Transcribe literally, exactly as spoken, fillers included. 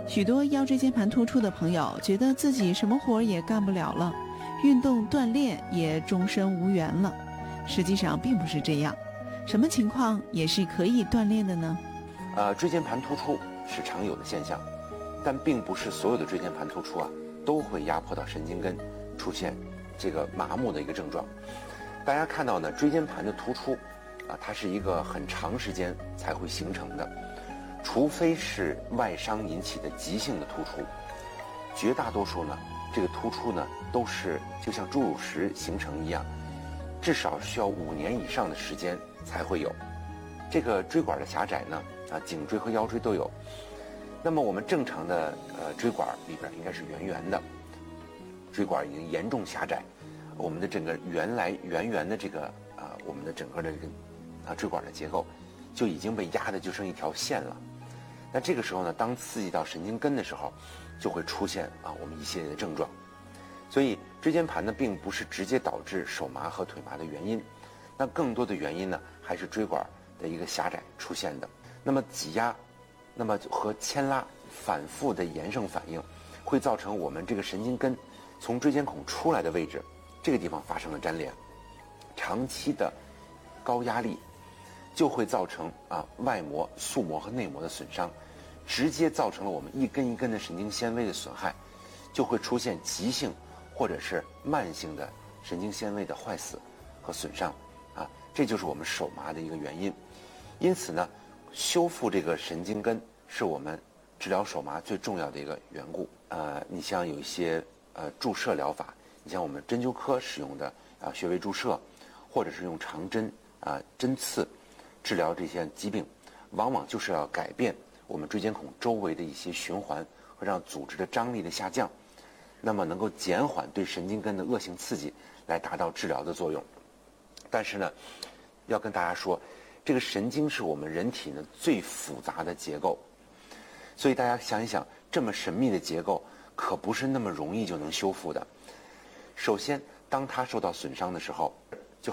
许多腰椎间盘突出的朋友觉得自己什么活也干不了了，运动锻炼也终身无缘了。实际上并不是这样，什么情况也是可以锻炼的呢？ 呃，椎间盘突出是常有的现象，但并不是所有的椎间盘突出啊都会压迫到神经根，出现这个麻木的一个症状。大家看到呢，椎间盘的突出啊，它是一个很长时间才会形成的，除非是外伤引起的急性的突出，绝大多数呢，这个突出呢都是就像侏儒石形成一样，至少需要五年以上的时间才会有。这个椎管的狭窄呢，啊，颈椎和腰椎都有。那么我们正常的呃椎管里边应该是圆圆的，椎管已经严重狭窄，我们的整个原来圆圆的这个啊、呃，我们的整个的这个啊椎管的结构就已经被压的就剩一条线了。那这个时候呢，当刺激到神经根的时候，就会出现啊我们一系列的症状。所以椎间盘呢，并不是直接导致手麻和腿麻的原因，那更多的原因呢，还是椎管的一个狭窄出现的。那么挤压，那么和牵拉反复的炎症反应，会造成我们这个神经根从椎间孔出来的位置，这个地方发生了粘连，长期的高压力就会造成啊外膜、束膜和内膜的损伤，直接造成了我们一根一根的神经纤维的损害，就会出现急性或者是慢性的神经纤维的坏死和损伤啊，这就是我们手麻的一个原因。因此呢，修复这个神经根是我们治疗手麻最重要的一个缘故。呃，你像有一些呃注射疗法，你像我们针灸科使用的啊、呃、穴位注射，或者是用长针啊、呃、针刺治疗这些疾病，往往就是要改变我们椎间孔周围的一些循环，和让组织的张力的下降，那么能够减缓对神经根的恶性刺激，来达到治疗的作用。但是呢，要跟大家说，这个神经是我们人体呢最复杂的结构，所以大家想一想，这么神秘的结构可不是那么容易就能修复的。首先，当它受到损伤的时候，